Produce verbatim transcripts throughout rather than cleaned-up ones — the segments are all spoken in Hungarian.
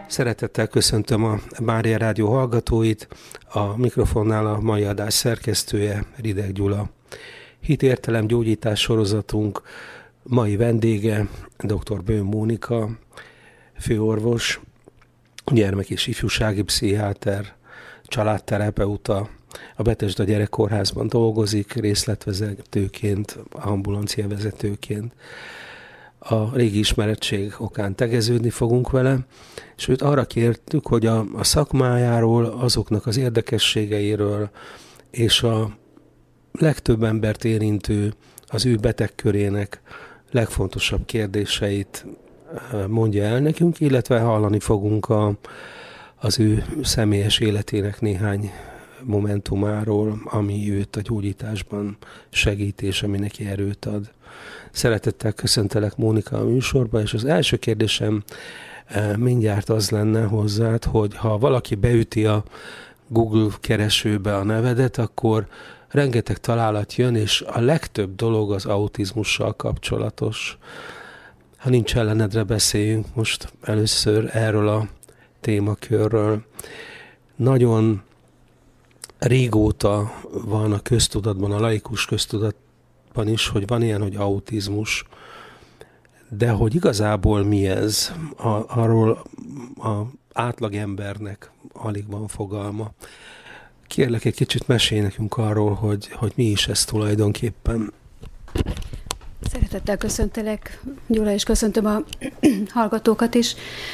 Szeretettel köszöntöm a Mária Rádió hallgatóit, a mikrofonnál a mai adás szerkesztője, Rideg Gyula. Hitértelem gyógyítás sorozatunk mai vendége dr. Böhm Mónika, főorvos, gyermek- és ifjúsági pszichiáter, családterapeuta, a Bethesda Gyerekkórházban dolgozik, részletvezetőként, ambulanciavezetőként. A régi ismerettség okán tegeződni fogunk vele, és őt arra kértük, hogy a, a szakmájáról, azoknak az érdekességeiről, és a legtöbb embert érintő, az ő betegkörének legfontosabb kérdéseit mondja el nekünk, illetve hallani fogunk a, az ő személyes életének néhány momentumáról, ami őt a gyógyításban segít, és ami neki erőt ad. Szeretettel köszöntelek, Mónika, a műsorba, és az első kérdésem mindjárt az lenne hozzád, hogy ha valaki beüti a Google keresőbe a nevedet, akkor rengeteg találat jön, és a legtöbb dolog az autizmussal kapcsolatos. Ha nincs ellenedre, beszéljünk most először erről a témakörről. Nagyon régóta van a köztudatban, a laikus köztudatban is, hogy van ilyen, hogy autizmus, de hogy igazából mi ez, a, arról az átlagembernek alig van fogalma. Kérlek, egy kicsit mesélj nekünk arról, hogy, hogy mi is ez tulajdonképpen. Szeretettel köszöntelek, Gyula, és köszöntöm a hallgatókat is.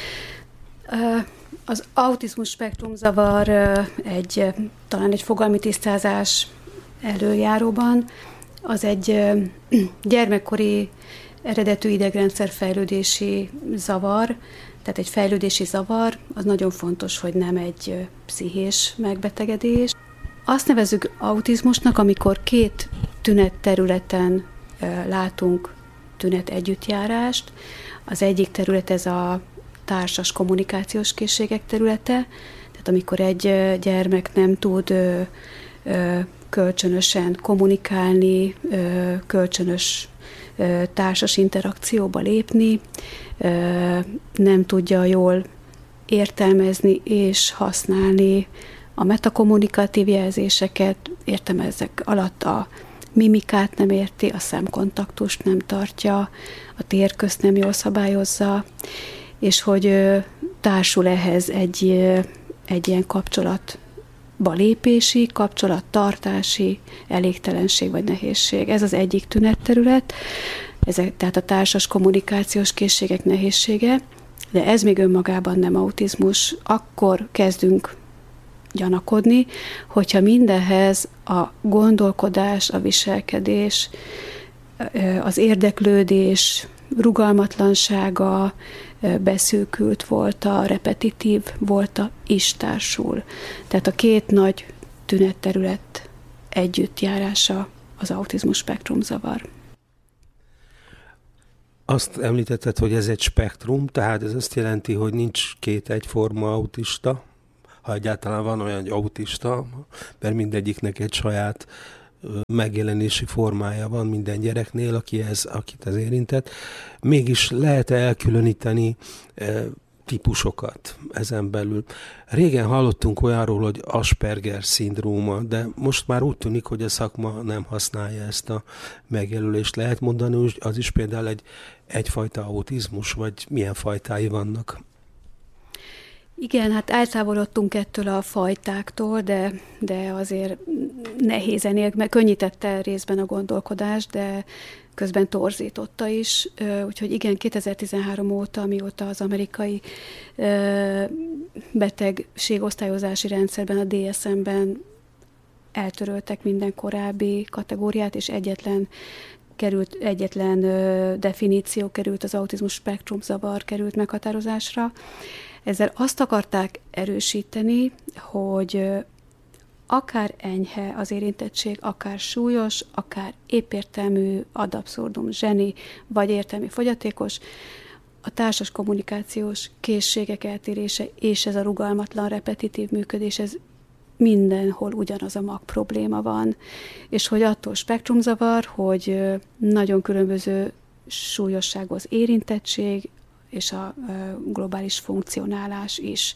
Az autizmus spektrumzavar egy, talán egy fogalmi tisztázás előjáróban, az egy gyermekkori eredetű idegrendszer fejlődési zavar, tehát egy fejlődési zavar, az nagyon fontos, hogy nem egy pszichés megbetegedés. Azt nevezzük autizmusnak, amikor két tünetterületen látunk tünet együttjárást. Az egyik terület ez a társas kommunikációs készségek területe, tehát amikor egy gyermek nem tud ö, ö, kölcsönösen kommunikálni, ö, kölcsönös ö, társas interakcióba lépni, ö, nem tudja jól értelmezni és használni a metakommunikatív jelzéseket, értem ezek alatt a mimikát nem érti, a szemkontaktust nem tartja, a térközt nem jól szabályozza, és hogy társul ehhez egy, egy ilyen kapcsolatba lépési, kapcsolattartási elégtelenség vagy nehézség. Ez az egyik tünetterület, ez, tehát a társas kommunikációs készségek nehézsége, de ez még önmagában nem autizmus. Akkor kezdünk gyanakodni, hogyha mindenhez a gondolkodás, a viselkedés, az érdeklődés, rugalmatlansága, beszűkült volta, repetitív volta is társul. Tehát a két nagy tünetterület együttjárása az autizmus spektrumzavar. Azt említetted, hogy ez egy spektrum, tehát ez azt jelenti, hogy nincs két egyforma autista, ha egyáltalán van olyan, hogy autista, mert mindegyiknek egy saját megjelenési formája van minden gyereknél, aki ez, akit ez érintett. Mégis lehet elkülöníteni e, típusokat ezen belül. Régen hallottunk olyanról, hogy Asperger-szindróma, de most már úgy tűnik, hogy a szakma nem használja ezt a megjelölést. Lehet mondani, hogy az is például egy, egyfajta autizmus, vagy milyen fajtái vannak? Igen, hát eltávolodtunk ettől a fajtáktól, de, de azért nehézen él, mert könnyítette részben a gondolkodást, de közben torzította is. Úgyhogy igen, kétezer-tizenhárom óta, amióta az amerikai betegségosztályozási rendszerben, a dé es em-ben eltöröltek minden korábbi kategóriát, és egyetlen került, egyetlen definíció került, az autizmus spektrumzavar került meghatározásra. Ezzel azt akarták erősíteni, hogy akár enyhe az érintettség, akár súlyos, akár épértelmű, ad abszurdum, zseni, vagy értelmi fogyatékos, a társas kommunikációs készségek eltérése és ez a rugalmatlan, repetitív működés, ez mindenhol ugyanaz a mag probléma van. És hogy attól spektrumzavar, hogy nagyon különböző súlyosságú az érintettség, és a globális funkcionálás is.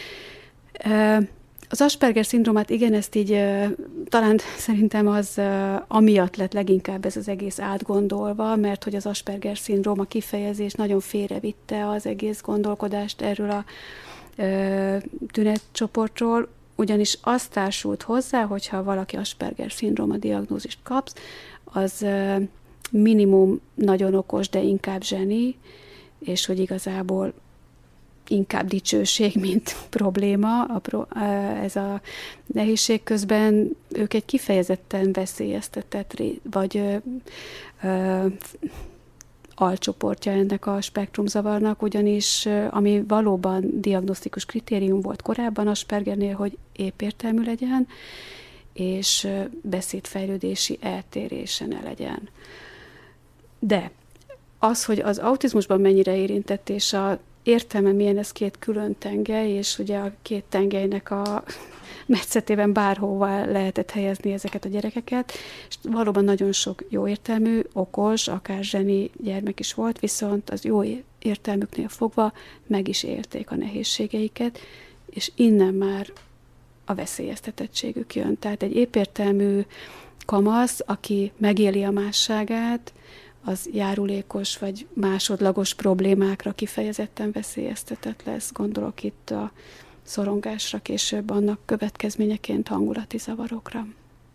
Az Asperger-szindrómát, igen, ezt így talán szerintem az amiatt lett leginkább ez az egész átgondolva, mert hogy az Asperger-szindróma kifejezés nagyon félrevitte az egész gondolkodást erről a tünetcsoportról, ugyanis azt társult hozzá, hogyha valaki Asperger-szindróma diagnózist kapsz, az minimum nagyon okos, de inkább zseni, és hogy igazából inkább dicsőség, mint probléma. A pro, ez a nehézség közben ők egy kifejezetten veszélyeztetett, vagy ö, ö, alcsoportja ennek a spektrumzavarnak, ugyanis ami valóban diagnosztikus kritérium volt korábban Aspergernél, hogy épértelmű legyen, és beszédfejlődési eltérése ne legyen. De az, hogy az autizmusban mennyire érintett, és a értelme milyen, ez két külön tengely, és ugye a két tengelynek a metszetében bárhová lehetett helyezni ezeket a gyerekeket, és valóban nagyon sok jó értelmű, okos, akár zseni gyermek is volt, viszont az jó értelmüknél fogva meg is élték a nehézségeiket, és innen már a veszélyeztetettségük jön. Tehát egy épértelmű kamasz, aki megéli a másságát, az járulékos vagy másodlagos problémákra kifejezetten veszélyeztetett lesz. Gondolok itt a szorongásra, később annak következményeként hangulati zavarokra.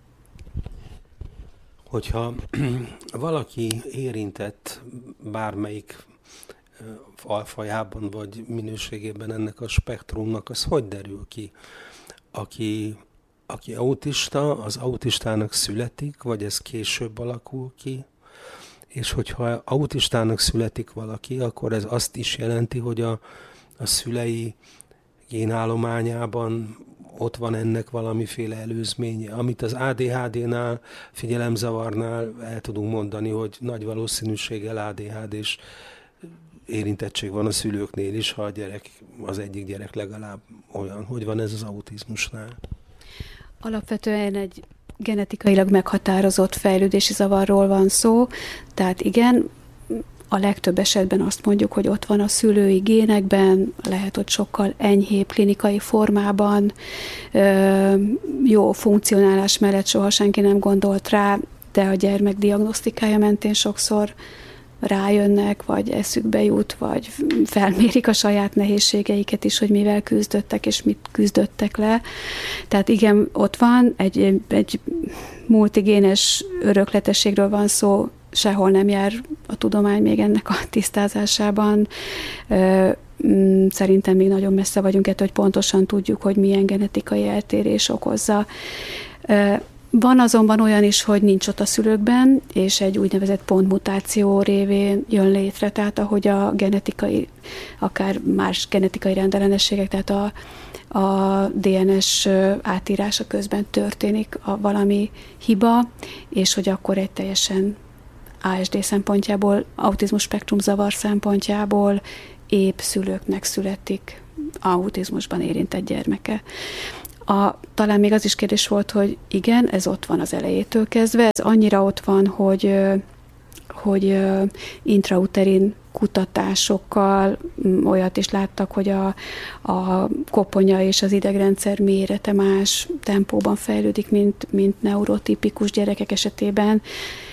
Hogyha valaki érintett bármelyik alfajában vagy minőségében ennek a spektrumnak, az hogy derül ki? Aki, aki autista, az autistának születik, vagy ez később alakul ki? És hogyha autistának születik valaki, akkor ez azt is jelenti, hogy a, a szülei génállományában ott van ennek valamiféle előzménye, amit az á dé há dé-nál, figyelemzavarnál el tudunk mondani, hogy nagy valószínűséggel á dé há dés érintettség van a szülőknél is, ha a gyerek, az egyik gyerek legalább olyan. Hogy van ez az autizmusnál? Alapvetően egy genetikailag meghatározott fejlődési zavarról van szó, tehát igen, a legtöbb esetben azt mondjuk, hogy ott van a szülői génekben, lehet, hogy sokkal enyhébb klinikai formában, jó funkcionálás mellett soha senki nem gondolt rá, de a gyermek diagnosztikája mentén sokszor rájönnek, vagy eszükbe jut, vagy felmérik a saját nehézségeiket is, hogy mivel küzdöttek, és mit küzdöttek le. Tehát igen, ott van, egy, egy multigénes örökletességről van szó, sehol nem jár a tudomány még ennek a tisztázásában. Szerintem még nagyon messze vagyunk ettől, hogy pontosan tudjuk, hogy milyen genetikai eltérés okozza. Van azonban olyan is, hogy nincs ott a szülőkben, és egy úgynevezett pontmutáció révén jön létre, tehát ahogy a genetikai, akár más genetikai rendellenességek, tehát a, a dé en es átírása közben történik a valami hiba, és hogy akkor egy teljesen á es dé szempontjából, autizmus spektrum zavar szempontjából épp szülőknek születik autizmusban érintett gyermeke. A, talán még az is kérdés volt, hogy igen, ez ott van az elejétől kezdve, ez annyira ott van, hogy, hogy intrauterin kutatásokkal olyat is láttak, hogy a, a koponya és az idegrendszer mérete más tempóban fejlődik, mint, mint neurotipikus gyerekek esetében.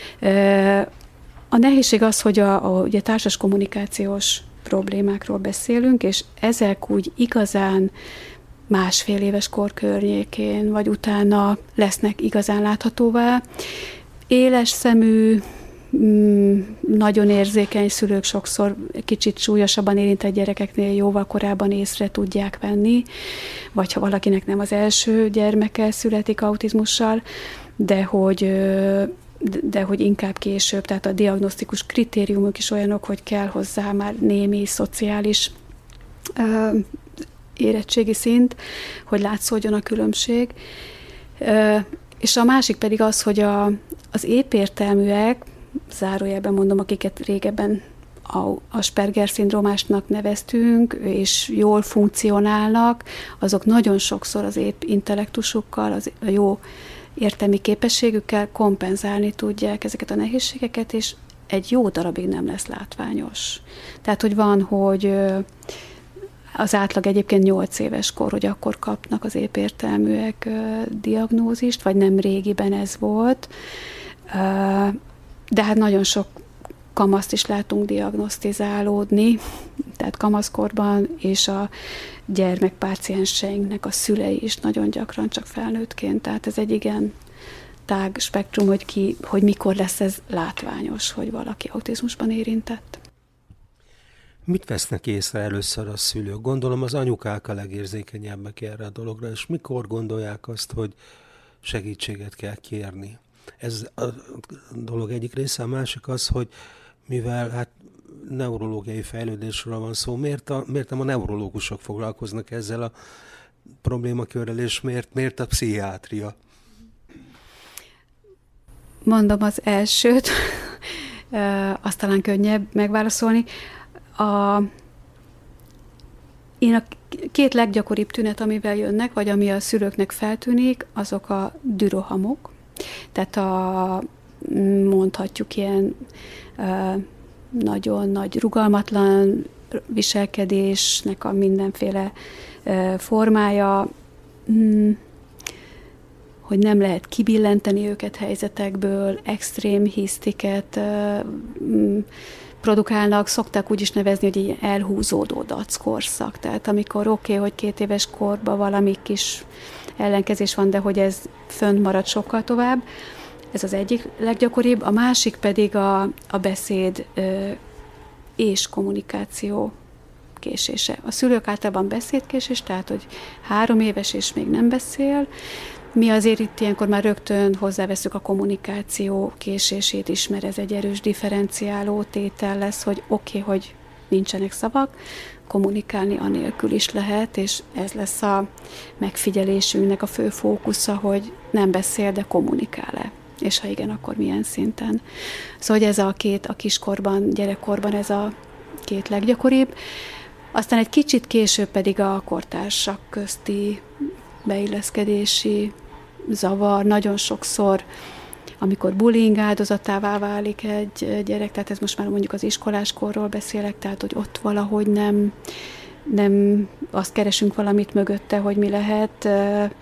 A nehézség az, hogy a, a ugye társas kommunikációs problémákról beszélünk, és ezek úgy igazán másfél éves kor környékén, vagy utána lesznek igazán láthatóvá. Éles szemű, nagyon érzékeny szülők sokszor kicsit súlyosabban érintett gyerekeknél jóval korábban észre tudják venni, vagy ha valakinek nem az első gyermeke születik autizmussal, de hogy, de hogy inkább később, tehát a diagnosztikus kritériumok is olyanok, hogy kell hozzá már némi szociális érettségi szint, hogy látszódjon a különbség. És a másik pedig az, hogy a, az épértelműek, zárójelben mondom, akiket régebben Asperger-szindrómásnak neveztünk, és jól funkcionálnak, azok nagyon sokszor az épp intellektusukkal, az a jó értelmi képességükkel kompenzálni tudják ezeket a nehézségeket, és egy jó darabig nem lesz látványos. Tehát, hogy van, hogy az átlag egyébként nyolc éves kor, hogy akkor kapnak az épértelműek diagnózist, vagy nem régiben ez volt. De hát nagyon sok kamaszt is látunk diagnosztizálódni, tehát kamaszkorban, és a gyermekpácienseinknek a szülei is nagyon gyakran csak felnőttként. Tehát ez egy igen tág spektrum, hogy, ki, hogy mikor lesz ez látványos, hogy valaki autizmusban érintett. Mit vesznek észre először a szülők? Gondolom az anyukák a legérzékenyebbek erre a dologra, és mikor gondolják azt, hogy segítséget kell kérni? Ez a dolog egyik része, a másik az, hogy mivel hát neurológiai fejlődésről van szó, miért, a, miért nem a neurológusok foglalkoznak ezzel a problémakörrel, és miért, miért a pszichiátria? Mondom az elsőt, azt talán könnyebb megválaszolni. A, én a két leggyakoribb tünet, amivel jönnek, vagy ami a szülőknek feltűnik, azok a dürohamok. Tehát a, mondhatjuk ilyen nagyon nagy rugalmatlan viselkedésnek a mindenféle formája, hogy nem lehet kibillenteni őket helyzetekből, extrém hisztiket produkálnak, szokták úgy is nevezni, hogy egy elhúzódó dackorszak. Tehát amikor oké, okay, hogy két éves korban valami kis ellenkezés van, de hogy ez fönt marad sokkal tovább. Ez az egyik leggyakoribb. A másik pedig a, a beszéd ö, és kommunikáció késése. A szülők általában beszédkésés, tehát hogy három éves és még nem beszél. Mi azért itt ilyenkor már rögtön hozzáveszünk a kommunikáció késését is, mert ez egy erős differenciáló tétel lesz, hogy oké, okay, hogy nincsenek szavak, kommunikálni anélkül is lehet, és ez lesz a megfigyelésünknek a fő fókusza, hogy nem beszél, de kommunikál-e. És ha igen, akkor milyen szinten. Szóval, hogy ez a két, a kiskorban, gyerekkorban ez a két leggyakoribb. Aztán egy kicsit később pedig a kortársak közti beilleszkedési zavar. Nagyon sokszor, amikor bullying áldozatává válik egy gyerek, tehát ez most már mondjuk az iskoláskorról beszélek, tehát hogy ott valahogy nem, nem azt keresünk valamit mögötte, hogy mi lehet,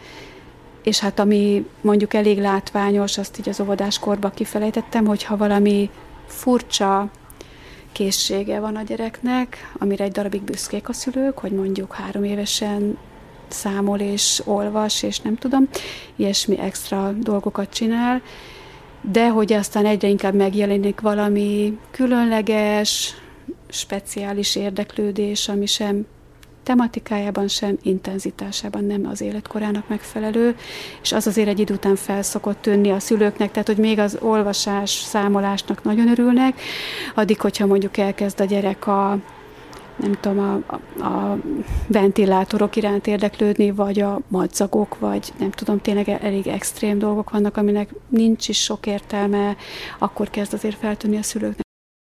és hát ami mondjuk elég látványos, azt így az óvodáskorban kifelejtettem, hogyha valami furcsa készsége van a gyereknek, amire egy darabig büszkék a szülők, hogy mondjuk három évesen számol és olvas, és nem tudom, ilyesmi extra dolgokat csinál, de hogy aztán egyre inkább megjelenik valami különleges, speciális érdeklődés, ami sem tematikájában, sem intenzitásában nem az életkorának megfelelő, és az azért egy idő után fel szokott tűnni a szülőknek, tehát hogy még az olvasás, számolásnak nagyon örülnek, addig, hogyha mondjuk elkezd a gyerek a nem tudom, a, a, a ventilátorok iránt érdeklődni, vagy a madzagok, vagy nem tudom, tényleg elég extrém dolgok vannak, aminek nincs is sok értelme, akkor kezd azért feltűnni a szülőknek,